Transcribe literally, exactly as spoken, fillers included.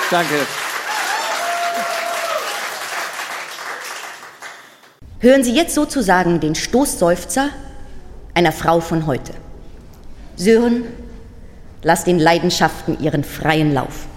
Danke. Hören Sie jetzt sozusagen den Stoßseufzer einer Frau von heute. Sören, lass den Leidenschaften ihren freien Lauf.